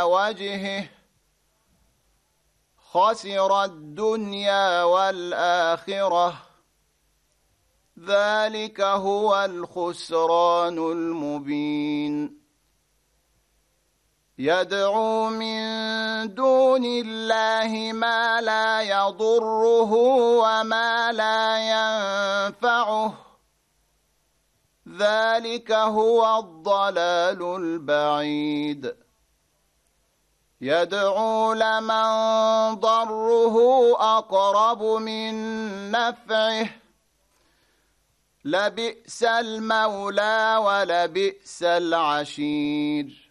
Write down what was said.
وجهه خسر الدنيا والآخرة ذلك هو الخسران المبين يدعو من دون الله ما لا يضره وما لا ينفعه ذلك هو الضلال البعيد يدعو لمن ضره أقرب من نفعه لبئس المولى ولبئس العشير